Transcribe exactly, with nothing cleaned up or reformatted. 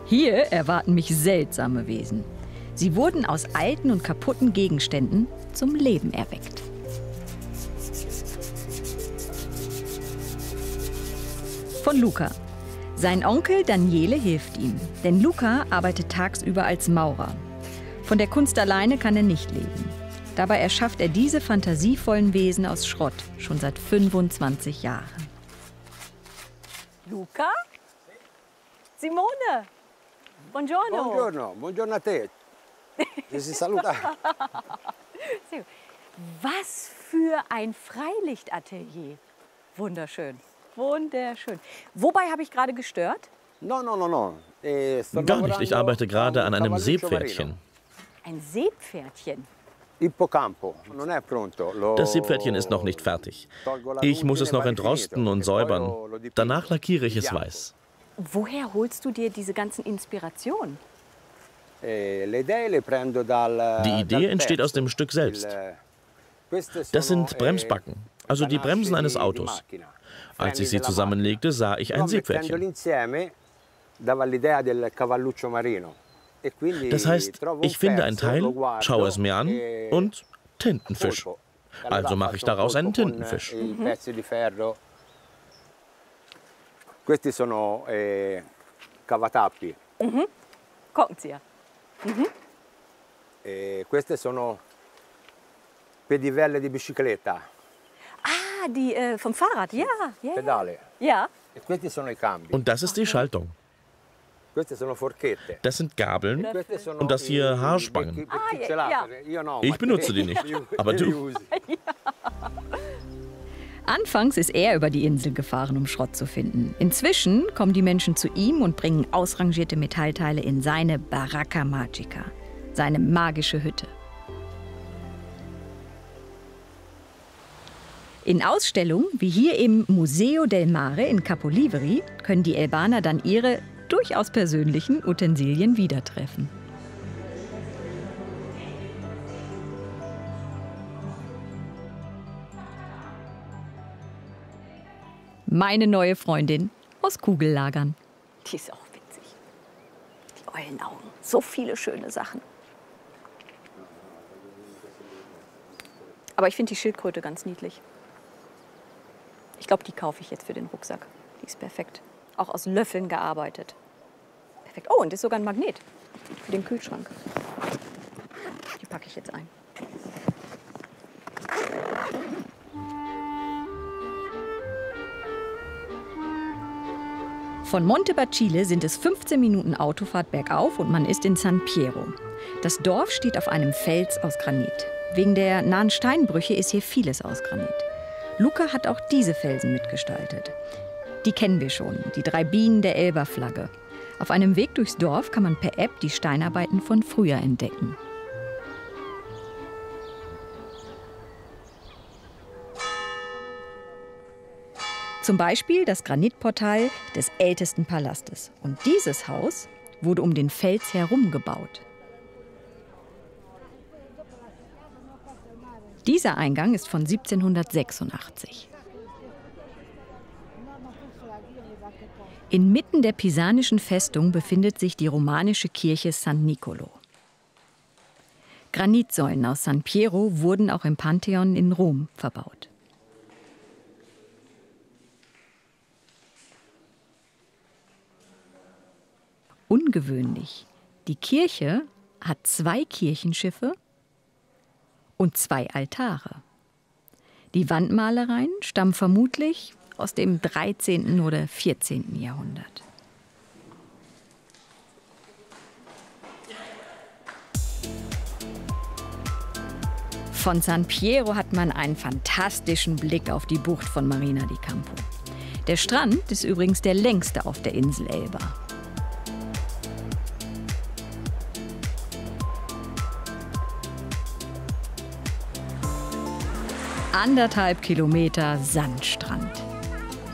Hier erwarten mich seltsame Wesen. Sie wurden aus alten und kaputten Gegenständen zum Leben erweckt. Von Luca. Sein Onkel Daniele hilft ihm, denn Luca arbeitet tagsüber als Maurer. Von der Kunst alleine kann er nicht leben. Dabei erschafft er diese fantasievollen Wesen aus Schrott schon seit fünfundzwanzig Jahren. Luca? Simone? Buongiorno. Buongiorno, buongiorno a te. Wir sind salutar. Was für ein Freilichtatelier. Wunderschön, wunderschön. Wobei habe ich gerade gestört? No, no, no, no. Eh, sto Gar nicht, ich arbeite gerade an einem Seepferdchen. Ein Seepferdchen? Hippocampo, non è pronto. Lo- Das Seepferdchen ist noch nicht fertig. Ich muss es noch entrosten und säubern. Danach lackiere ich es weiß. Woher holst du dir diese ganzen Inspirationen? Eh, le idee le prendo dal- Die dal Idee entsteht aus testo. dem Stück selbst. Il- queste Das sono, sind Bremsbacken, also die Bremsen ganasce eines di- di Autos. macchina. Als ich sie Freni della zusammenlegte, sah ich ein macchina. Però Seepferdchen. mettendoli insieme dava l'idea del cavalluccio marino. E quindi Das heißt, trovo un ich finde ein pezzo, Teil, lo guardo schaue es mir an e und Tintenfisch. colpo. Also mache ich daraus einen Tintenfisch. I pezzi di ferro. Questi sono eh, cavatappi. Mhm. Korkenzieher. E queste sono pedivelle di bicicletta, Ah, die äh, vom Fahrrad, ja. Ja, ja. pedale. Ja. E questi sono i cambi. Und das ist die Schaltung. Queste sono forchette. Das sind Gabeln. Queste sono Und das hier i- Haarspangen. per chi Ah, ce l'ha. ja. Io no, Ich ma benutze die te- nicht, io- aber te li du. usi. Anfangs ist er über die Insel gefahren, um Schrott zu finden. Inzwischen kommen die Menschen zu ihm und bringen ausrangierte Metallteile in seine Baracca Magica, seine magische Hütte. In Ausstellungen, wie hier im Museo del Mare in Capoliveri, können die Elbaner dann ihre durchaus persönlichen Utensilien wieder treffen. Meine neue Freundin aus Kugellagern. Die ist auch witzig. Die Eulenaugen. So viele schöne Sachen. Aber ich finde die Schildkröte ganz niedlich. Ich glaube, die kaufe ich jetzt für den Rucksack. Die ist perfekt. Auch aus Löffeln gearbeitet. Perfekt. Oh, und ist sogar ein Magnet für den Kühlschrank. Die packe ich jetzt ein. Von Monte Bacile sind es fünfzehn Minuten Autofahrt bergauf und man ist in San Piero. Das Dorf steht auf einem Fels aus Granit. Wegen der nahen Steinbrüche ist hier vieles aus Granit. Luca hat auch diese Felsen mitgestaltet. Die kennen wir schon, die drei Bienen der Elba-Flagge. Auf einem Weg durchs Dorf kann man per App die Steinarbeiten von früher entdecken. Zum Beispiel das Granitportal des ältesten Palastes. Und dieses Haus wurde um den Fels herum gebaut. Dieser Eingang ist von siebzehnhundertsechsundachtzig. Inmitten der pisanischen Festung befindet sich die romanische Kirche San Nicolo. Granitsäulen aus San Piero wurden auch im Pantheon in Rom verbaut. Ungewöhnlich. Die Kirche hat zwei Kirchenschiffe und zwei Altare. Die Wandmalereien stammen vermutlich aus dem dreizehnten oder vierzehnten Jahrhundert. Von San Piero hat man einen fantastischen Blick auf die Bucht von Marina di Campo. Der Strand ist übrigens der längste auf der Insel Elba. Anderthalb Kilometer Sandstrand.